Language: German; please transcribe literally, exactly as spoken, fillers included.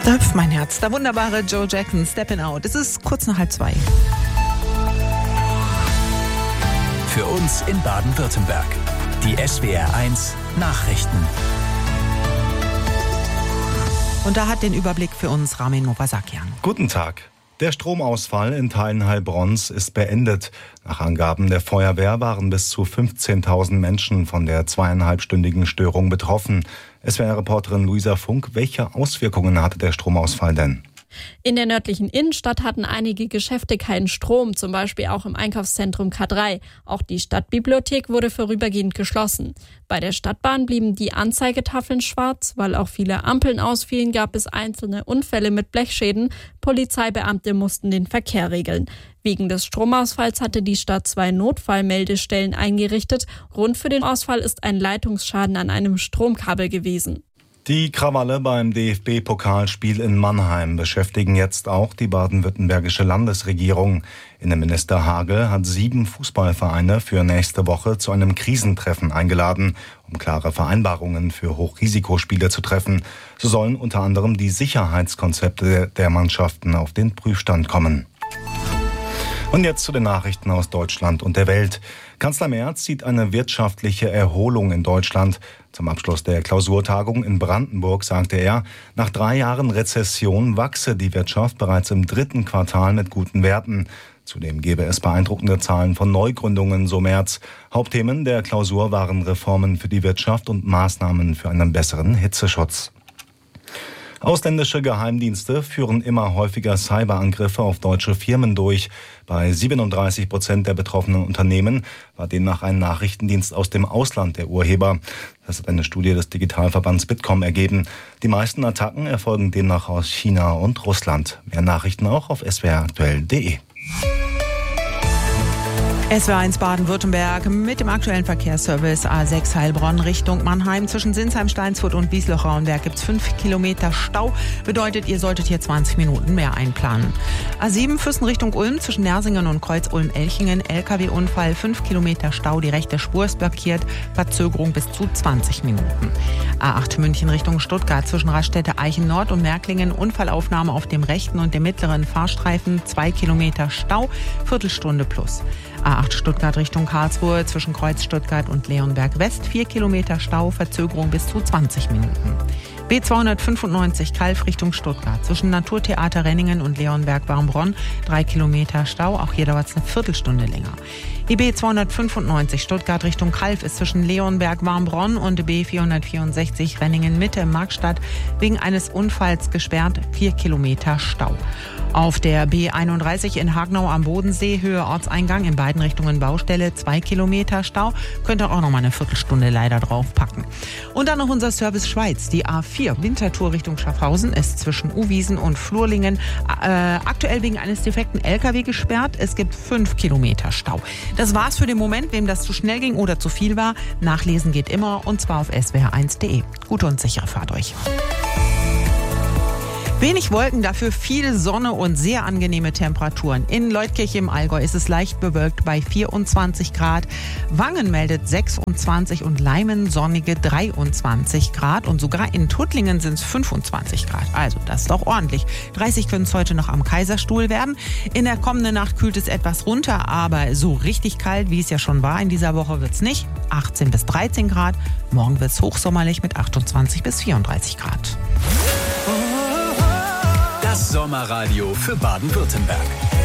Griff, mein Herz. Der wunderbare Joe Jackson, Steppin' Out. Es ist kurz nach halb zwei. Für uns in Baden-Württemberg. Die S W R eins Nachrichten. Und da hat den Überblick für uns Ramin Novasakian. Guten Tag. Der Stromausfall in Teilen Heilbronns ist beendet. Nach Angaben der Feuerwehr waren bis zu fünfzehntausend Menschen von der zweieinhalbstündigen Störung betroffen. S W R-Reporterin Luisa Funk, welche Auswirkungen hatte der Stromausfall denn? In der nördlichen Innenstadt hatten einige Geschäfte keinen Strom, zum Beispiel auch im Einkaufszentrum K drei. Auch die Stadtbibliothek wurde vorübergehend geschlossen. Bei der Stadtbahn blieben die Anzeigetafeln schwarz. Weil auch viele Ampeln ausfielen, gab es einzelne Unfälle mit Blechschäden. Polizeibeamte mussten den Verkehr regeln. Wegen des Stromausfalls hatte die Stadt zwei Notfallmeldestellen eingerichtet. Grund für den Ausfall ist ein Leitungsschaden an einem Stromkabel gewesen. Die Krawalle beim D F B-Pokalspiel in Mannheim beschäftigen jetzt auch die baden-württembergische Landesregierung. Innenminister Hagel hat sieben Fußballvereine für nächste Woche zu einem Krisentreffen eingeladen, um klare Vereinbarungen für Hochrisikospiele zu treffen. So sollen unter anderem die Sicherheitskonzepte der Mannschaften auf den Prüfstand kommen. Und jetzt zu den Nachrichten aus Deutschland und der Welt. Kanzler Merz sieht eine wirtschaftliche Erholung in Deutschland. Zum Abschluss der Klausurtagung in Brandenburg sagte er, nach drei Jahren Rezession wachse die Wirtschaft bereits im dritten Quartal mit guten Werten. Zudem gebe es beeindruckende Zahlen von Neugründungen, so Merz. Hauptthemen der Klausur waren Reformen für die Wirtschaft und Maßnahmen für einen besseren Hitzeschutz. Ausländische Geheimdienste führen immer häufiger Cyberangriffe auf deutsche Firmen durch. Bei siebenunddreißig Prozent der betroffenen Unternehmen war demnach ein Nachrichtendienst aus dem Ausland der Urheber. Das hat eine Studie des Digitalverbands Bitkom ergeben. Die meisten Attacken erfolgen demnach aus China und Russland. Mehr Nachrichten auch auf s w r aktuell punkt d e. S W R eins Baden-Württemberg mit dem aktuellen Verkehrsservice A sechs Heilbronn Richtung Mannheim. Zwischen Sinsheim, Steinsfurt und Wiesloch-Rauenberg gibt es fünf Kilometer Stau. Bedeutet, ihr solltet hier zwanzig Minuten mehr einplanen. A sieben Füssen Richtung Ulm zwischen Nersingen und Kreuz-Ulm-Elchingen. L K W-Unfall, fünf Kilometer Stau. Die rechte Spur ist blockiert. Verzögerung bis zu zwanzig Minuten. A acht München Richtung Stuttgart zwischen Raststätte Eichen-Nord und Märklingen. Unfallaufnahme auf dem rechten und dem mittleren Fahrstreifen. zwei Kilometer Stau. Viertelstunde plus. A acht Stuttgart Richtung Karlsruhe zwischen Kreuz Stuttgart und Leonberg West. vier Kilometer Stau, Verzögerung bis zu zwanzig Minuten. B zweihundertfünfundneunzig Calw Richtung Stuttgart zwischen Naturtheater Renningen und Leonberg Barmbronn. drei Kilometer Stau, auch hier dauert es eine Viertelstunde länger. Die B zweihundertfünfundneunzig Stuttgart Richtung Calw ist zwischen Leonberg Barmbronn und B vierhundertvierundsechzig Renningen Mitte Markstadt wegen eines Unfalls gesperrt. vier Kilometer Stau. Auf der B einunddreißig in Hagnau am Bodensee, Höhe Ortseingang, in beiden Richtungen Baustelle, zwei Kilometer Stau. Könnt ihr auch noch mal eine Viertelstunde leider draufpacken. Und dann noch unser Service Schweiz. Die A vier Winterthur Richtung Schaffhausen ist zwischen Uwiesen und Flurlingen äh, aktuell wegen eines defekten L K W gesperrt. Es gibt fünf Kilometer Stau. Das war's für den Moment. Wem das zu schnell ging oder zu viel war, nachlesen geht immer, und zwar auf s w r eins punkt d e. Gute und sichere Fahrt euch. Wenig Wolken, dafür viel Sonne und sehr angenehme Temperaturen. In Leutkirch im Allgäu ist es leicht bewölkt bei vierundzwanzig Grad. Wangen meldet sechsundzwanzig und Leimen sonnige dreiundzwanzig Grad. Und sogar in Tuttlingen sind es fünfundzwanzig Grad. Also das ist doch ordentlich. dreißig können es heute noch am Kaiserstuhl werden. In der kommenden Nacht kühlt es etwas runter, aber so richtig kalt, wie es ja schon war in dieser Woche, wird es nicht. achtzehn bis dreizehn Grad. Morgen wird es hochsommerlich mit achtundzwanzig bis vierunddreißig Grad. Das Sommerradio für Baden-Württemberg.